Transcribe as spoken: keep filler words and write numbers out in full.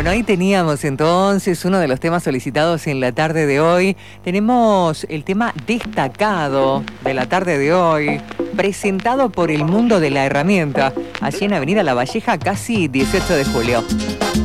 Bueno, ahí teníamos entonces uno de los temas solicitados en la tarde de hoy. Tenemos el tema destacado de la tarde de hoy, presentado por el Mundo de la Herramienta, allí en Avenida La Valleja, casi dieciocho de julio.